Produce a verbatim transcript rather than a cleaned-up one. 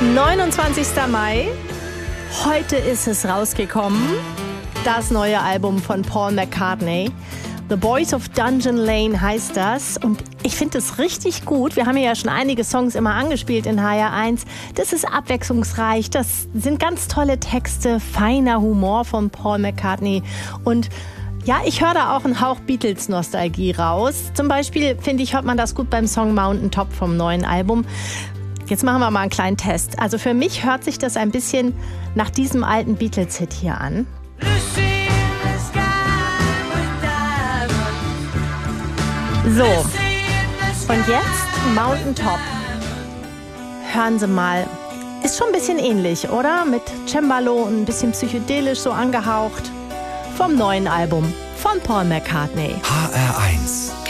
neunundzwanzigster Mai. Heute ist es rausgekommen. Das neue Album von Paul McCartney. The Boys of Dungeon Lane heißt das. Und ich finde es richtig gut. Wir haben ja schon einige Songs immer angespielt in H R eins. Das ist abwechslungsreich. Das sind ganz tolle Texte, feiner Humor von Paul McCartney. Und ja, ich höre da auch einen Hauch Beatles-Nostalgie raus. Zum Beispiel, finde ich, hört man das gut beim Song Mountain Top vom neuen Album. Jetzt machen wir mal einen kleinen Test. Also für mich hört sich das ein bisschen nach diesem alten Beatles-Hit hier an. So, und jetzt Mountain Top. Hören Sie mal. Ist schon ein bisschen ähnlich, oder? Mit Cembalo und ein bisschen psychedelisch so angehaucht. Vom neuen Album von Paul McCartney. H R eins